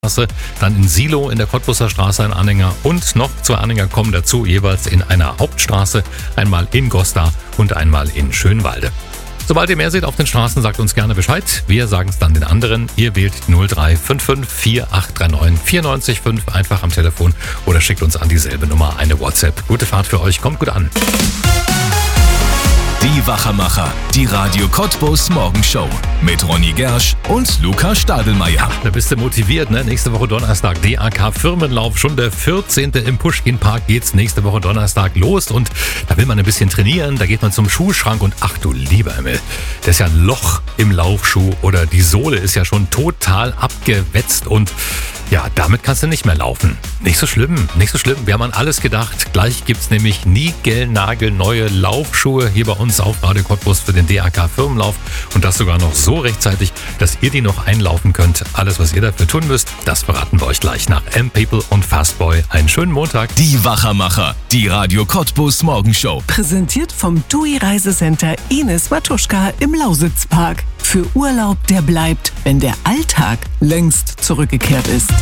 Dann in Silo in der Cottbuser Straße ein Anhänger und noch 2 Anhänger kommen dazu, jeweils in einer Hauptstraße, einmal in Goslar und einmal in Schönwalde. Sobald ihr mehr seht auf den Straßen, sagt uns gerne Bescheid. Wir sagen es dann den anderen. Ihr wählt 0355 4839 94,5 einfach am Telefon oder schickt uns an dieselbe Nummer eine WhatsApp. Gute Fahrt für euch, kommt gut an. Die Wachermacher, die Radio Cottbus Morgenshow mit Ronny Gersch und Lukas Stadelmeier. Da bist du motiviert, ne? Nächste Woche Donnerstag DAK Firmenlauf, schon der 14. im Puschkin Park geht's nächste Woche Donnerstag los und da will man ein bisschen trainieren, da geht man zum Schuhschrank und ach du lieber Himmel, da ist ja ein Loch im Laufschuh oder die Sohle ist ja schon total abgewetzt und ja, damit kannst du nicht mehr laufen. Nicht so schlimm, nicht so schlimm. Wir haben an alles gedacht. Gleich gibt's nämlich niegelnagelneue Laufschuhe hier bei uns auf Radio Cottbus für den DAK Firmenlauf. Und das sogar noch so rechtzeitig, dass ihr die noch einlaufen könnt. Alles, was ihr dafür tun müsst, das verraten wir euch gleich nach M-People und Fastboy. Einen schönen Montag. Die Wachermacher, die Radio Cottbus Morgenshow. Präsentiert vom TUI Reisecenter Ines Matuschka im Lausitzpark. Für Urlaub, der bleibt, wenn der Alltag längst zurückgekehrt ist.